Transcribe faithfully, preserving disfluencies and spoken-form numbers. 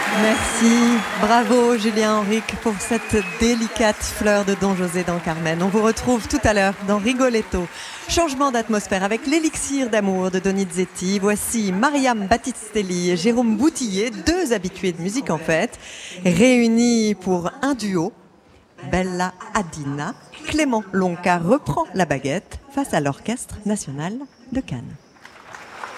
Merci, bravo Julien Henrique pour cette délicate fleur de Don José dans Carmen. On vous retrouve tout à l'heure dans Rigoletto. Changement d'atmosphère avec l'élixir d'amour de Donizetti. Voici Mariam Battistelli et Jérôme Boutillier, deux habitués de musique en fête, réunis pour un duo. Bella Adina, Clément Lonca reprend la baguette face à l'Orchestre national de Cannes.